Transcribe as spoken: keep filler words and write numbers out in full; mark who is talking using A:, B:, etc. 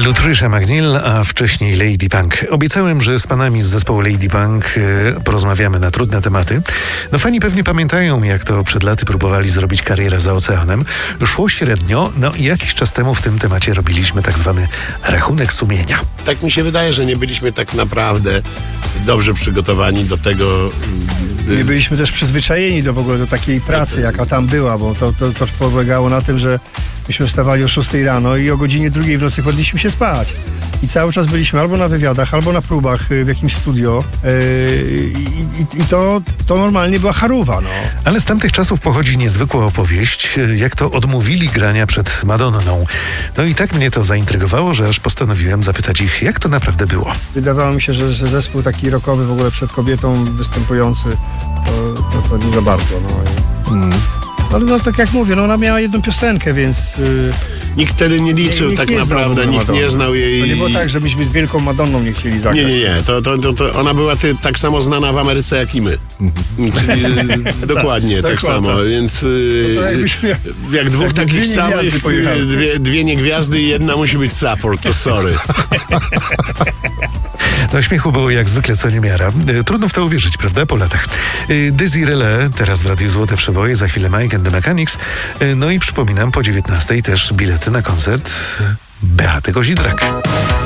A: Lutrysza McNeil, a wcześniej Lady Punk. Obiecałem, że z panami z zespołu Lady Punk e, porozmawiamy na trudne tematy. No fani pewnie pamiętają, jak to przed laty próbowali zrobić karierę za oceanem. Szło średnio, no i jakiś czas temu w tym temacie robiliśmy tak zwany rachunek sumienia.
B: Tak mi się wydaje, że nie byliśmy tak naprawdę dobrze przygotowani do tego.
C: Nie byliśmy też przyzwyczajeni do w ogóle do takiej pracy, jaka tam była, bo to, to, to polegało na tym, że myśmy wstawali o szóstej rano i o godzinie drugiej w nocy kładliśmy się spać. I cały czas byliśmy albo na wywiadach, albo na próbach w jakimś studio. Yy, i, i to, to normalnie była charuwa, no.
A: Ale z tamtych czasów pochodzi niezwykła opowieść, jak to odmówili grania przed Madonną. No i tak mnie to zaintrygowało, że aż postanowiłem zapytać ich, jak to naprawdę było.
C: Wydawało mi się, że, że zespół taki rockowy w ogóle przed kobietą występujący, to, to, to nie za bardzo, no. Mm. Ale no tak jak mówię, no ona miała jedną piosenkę, więc... Yy,
B: nikt wtedy nie liczył,
C: nikt
B: tak
C: nie
B: naprawdę, nikt
C: Madonna.
B: nie znał jej...
C: To nie było tak, że myśmy z wielką Madonną nie chcieli zagrać.
B: Nie, nie, nie, to, to, to, to ona była ty, tak samo znana w Ameryce jak i my. Czyli y, dokładnie tak samo, więc y,
C: no jakbyśmy,
B: jak dwóch
C: jak
B: takich
C: dwie
B: samych, dwie, dwie niegwiazdy i jedna musi być support, to sorry.
A: No śmiechu było jak zwykle co niemiara. Trudno w to uwierzyć, prawda? Po latach. Dizzy Relais, teraz w Radiu Złote Przeboje, za chwilę Mike and the Mechanics. No i przypominam, po dziewiętnastej też bilety na koncert Beaty Kozidrak.